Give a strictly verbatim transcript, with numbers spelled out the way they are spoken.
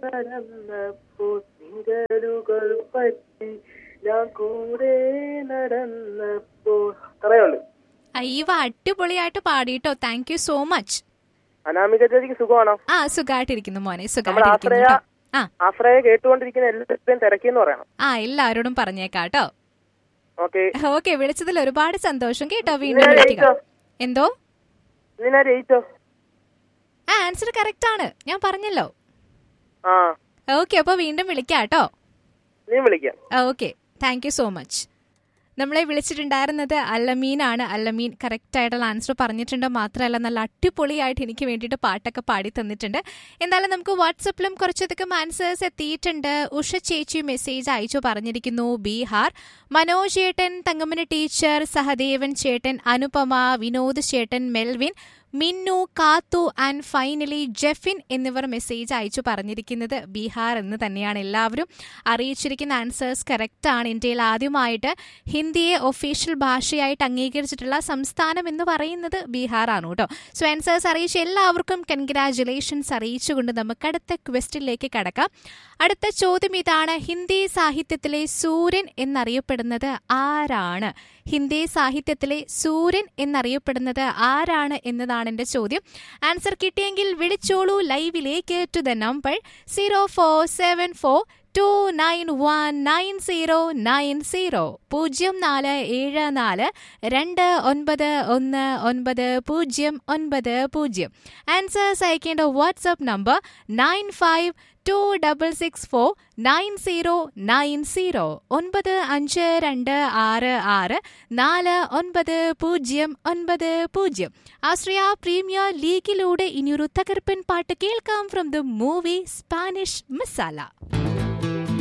നടന്നപ്പോൾ നിഴലുകൾ പറ്റി ഞാൻ കൂടെ നടന്നപ്പോൾ. അറിയുള്ളൂ. അയ്യവ അടിപൊളിയായിട്ട് പാടിട്ടോ. Thank you so much. Anamika ചേച്ചിക്ക് സുഖമാണോ? ആ സുഖമായിട്ടിരിക്കുന്നു മോനെ, സുഖമായിട്ടിരിക്കുന്നു. ആ ആശ്രയ കേട്ടുകൊണ്ടിരിക്കുന്ന എല്ലാവരും തിരക്കിന്ന് പറയണം. ആ എല്ലാവരോടും പറഞ്ഞേക്കാട്ടോ. ഓക്കെ ഓക്കെ, വിളിച്ചതിൽ ഒരുപാട് സന്തോഷം കേട്ടോ. വീണ്ടും വിളിക്കുക. എന്തോ ആ ആൻസർ കറക്റ്റ് ആണ്, ഞാൻ പറഞ്ഞല്ലോ. ഓക്കെ, അപ്പൊ വീണ്ടും വിളിക്കാട്ടോ. Okay, thank you so much. നമ്മളെ വിളിച്ചിട്ടുണ്ടായിരുന്നത് അല്ലമീനാണ്. അല്ലമീൻ കറക്റ്റ് ആയിട്ടുള്ള ആൻസർ പറഞ്ഞിട്ടുണ്ട്. മാത്രമല്ല നല്ല അടിപൊളിയായിട്ട് എനിക്ക് വേണ്ടിയിട്ട് പാട്ടൊക്കെ പാടി തന്നിട്ടുണ്ട്. എന്തായാലും നമുക്ക് വാട്സപ്പിലും കുറച്ചധികം ആൻസേഴ്സ് എത്തിയിട്ടുണ്ട്. ഉഷ ചേച്ചി മെസ്സേജ് അയച്ചു പറഞ്ഞിരിക്കുന്നു ബീഹാർ. മനോജ് ചേട്ടൻ, തങ്കമ്മന ടീച്ചർ, സഹദേവൻ ചേട്ടൻ, അനുപമ, വിനോദ് ചേട്ടൻ, മെൽവിൻ, മിന്നു, കാത്തു ആൻഡ് ഫൈനലി ജെഫിൻ എന്നിവർ മെസ്സേജ് അയച്ചു പറഞ്ഞിരിക്കുന്നത് ബീഹാർ എന്ന് തന്നെയാണ്. എല്ലാവരും അറിയിച്ചിരിക്കുന്ന ആൻസേഴ്സ് കറക്റ്റ് ആണ്. ഇന്ത്യയിൽ ആദ്യമായിട്ട് ഹിന്ദിയെ ഒഫീഷ്യൽ ഭാഷയായിട്ട് അംഗീകരിച്ചിട്ടുള്ള സംസ്ഥാനം എന്ന് പറയുന്നത് ബീഹാർ ആണ് കേട്ടോ. സോ ആൻസേഴ്സ് അറിയിച്ച എല്ലാവർക്കും കൺഗ്രാജുലേഷൻസ് അറിയിച്ചുകൊണ്ട് നമുക്ക് അടുത്ത ക്വസ്റ്റ്യനിലേക്ക് കടക്കാം. അടുത്ത ചോദ്യം ഇതാണ്: ഹിന്ദി സാഹിത്യത്തിലെ സൂര്യൻ എന്നറിയപ്പെടുന്നത് ആരാണ്? ഹിന്ദി സാഹിത്യത്തിലെ സൂര്യൻ എന്നറിയപ്പെടുന്നത് ആരാണ് എന്നതാണ് എന്റെ ചോദ്യം. ആൻസർ കിട്ടിയെങ്കിൽ വിളിച്ചോളൂ ലൈവിലേക്ക് to the number zero four seven four to nine one nine zero nine zero പൂജ്യം നാല് ഏഴ് നാല് രണ്ട് ഒൻപത് ഒന്ന് ഒൻപത് പൂജ്യം ഒൻപത് പൂജ്യം. ആൻസേഴ്സ് അയക്കേണ്ട WhatsApp number nine five to double six four nine zero nine zero ഒൻപത് അഞ്ച് രണ്ട് ആറ് ആറ് നാല് ഒൻപത് പൂജ്യം ഒൻപത് പൂജ്യം. ആശ്രയ പ്രീമിയർ ലീഗിലൂടെ ഇനിയൊരു തകർപ്പൻ പാട്ട് കേൾക്കാം from the movie Spanish masala.